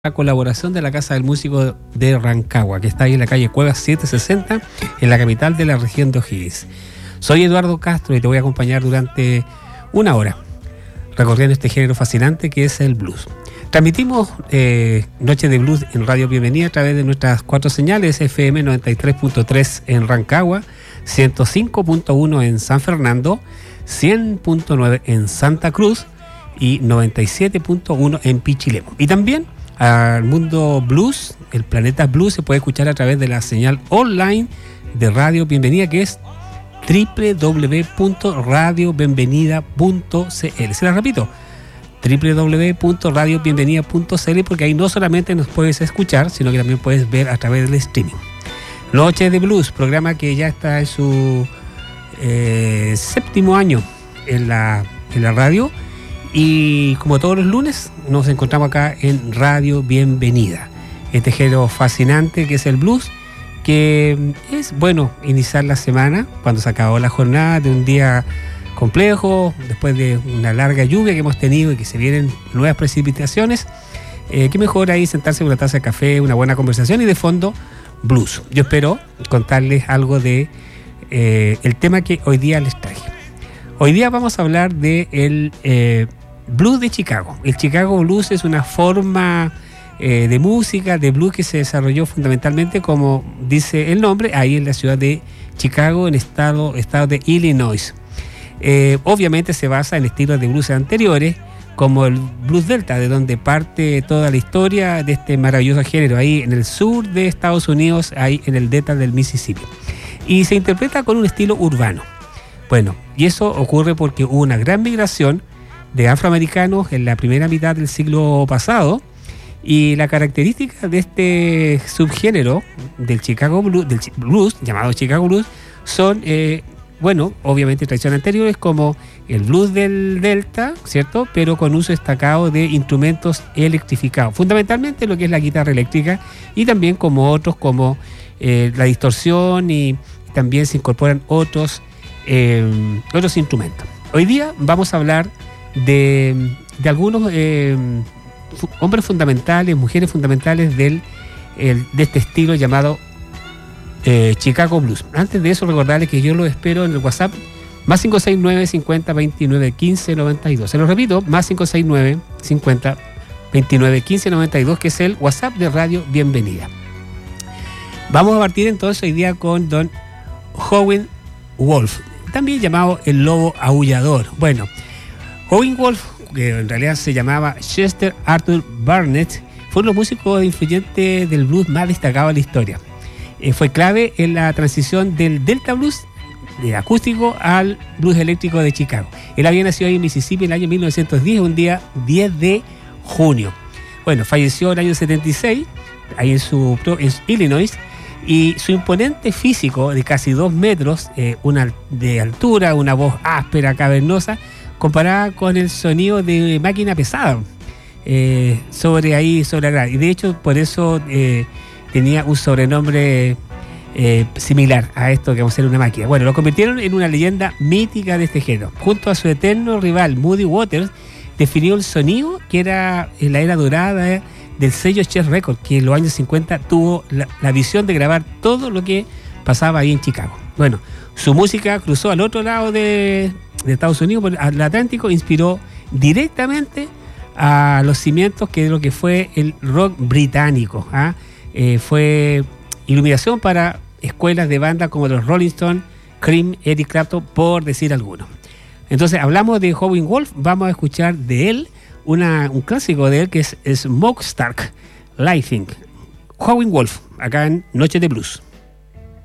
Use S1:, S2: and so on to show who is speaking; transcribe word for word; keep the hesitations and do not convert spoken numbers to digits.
S1: la colaboración de la Casa del Músico de Rancagua, que está ahí en la calle Cuevas setecientos sesenta, en la capital de la región de O'Higgins. Soy Eduardo Castro y te voy a acompañar durante una hora, recorriendo este género fascinante que es el blues. Transmitimos eh, Noche de Blues en Radio Bienvenida a través de nuestras cuatro señales: F M noventa y tres punto tres en Rancagua, ciento cinco punto uno en San Fernando, cien punto nueve en Santa Cruz y noventa y siete punto uno en Pichilemu. Y también al mundo blues, el planeta blues, se puede escuchar a través de la señal online de Radio Bienvenida, que es doble u doble u doble u punto radio bienvenida punto c l. Se la repito, doble u doble u doble u punto radio bienvenida punto c l, porque ahí no solamente nos puedes escuchar, sino que también puedes ver a través del streaming. Noche de Blues, programa que ya está en su eh, séptimo año en la, en la radio. Y como todos los lunes, nos encontramos acá en Radio Bienvenida. Este género fascinante que es el blues, que es bueno iniciar la semana cuando se acabó la jornada de un día complejo, después de una larga lluvia que hemos tenido y que se vienen nuevas precipitaciones. Eh, qué mejor ahí sentarse con una taza de café, una buena conversación y de fondo blues. Yo espero contarles algo de eh, el tema que hoy día les traje. Hoy día vamos a hablar de el eh, blues de Chicago. El Chicago Blues es una forma eh, de música, de blues, que se desarrolló fundamentalmente, como dice el nombre, ahí en la ciudad de Chicago, en estado, estado de Illinois. Eh, obviamente se basa en estilos de blues anteriores, como el blues delta, de donde parte toda la historia de este maravilloso género, ahí en el sur de Estados Unidos, ahí en el delta del Mississippi. Y se interpreta con un estilo urbano. Bueno, y eso ocurre porque hubo una gran migración de afroamericanos en la primera mitad del siglo pasado, y la característica de este subgénero del Chicago Blues, del blues llamado Chicago Blues, son, eh, bueno, obviamente tradiciones anteriores como el blues del Delta, ¿cierto? Pero con uso destacado de instrumentos electrificados, fundamentalmente lo que es la guitarra eléctrica, y también como otros como eh, la distorsión, y también se incorporan otros Eh, otros instrumentos. Hoy día vamos a hablar de, de algunos eh, fu- hombres fundamentales, mujeres fundamentales del, el, de este estilo llamado eh, Chicago Blues. Antes de eso, recordarles que yo lo espero en el WhatsApp más cinco seis nueve, cincuenta, veintinueve, quince, noventa y dos. Se lo repito, más cinco seis nueve, cincuenta, veintinueve, quince, noventa y dos, que es el WhatsApp de Radio Bienvenida. Vamos a partir entonces hoy día con don Howlin' Wolf, también llamado el lobo aullador. Bueno, Howlin' Wolf, que en realidad se llamaba Chester Arthur Burnett, fue uno de los músicos influyentes del blues más destacados de la historia. Eh, fue clave en la transición del Delta Blues, de acústico, al blues eléctrico de Chicago. Él había nacido ahí en Mississippi en el año mil novecientos diez, un día diez de junio. Bueno, falleció en el año setenta y seis, ahí en, su, en Illinois. Y su imponente físico de casi dos metros eh, una de altura, una voz áspera, cavernosa, comparada con el sonido de máquina pesada eh, sobre ahí, sobre la. Y de hecho, por eso eh, tenía un sobrenombre eh, similar a esto que vamos a ser una máquina. Bueno, lo convirtieron en una leyenda mítica de este género. Junto a su eterno rival, Muddy Waters, definió el sonido que era en la era dorada eh, del sello Chess Records, que en los años cincuenta tuvo la, la visión de grabar todo lo que pasaba ahí en Chicago. Bueno, su música cruzó al otro lado de, de Estados Unidos, por el Atlántico, inspiró directamente a los cimientos que de lo que fue el rock británico. ¿ah? Eh, fue iluminación para escuelas de bandas como los Rolling Stones, Cream, Eric Clapton, por decir algunos. Entonces, hablamos de Howlin' Wolf, vamos a escuchar de él Una, un clásico de él, que es Smokestack Lightning. Howlin' Wolf, acá en Noche de Blues.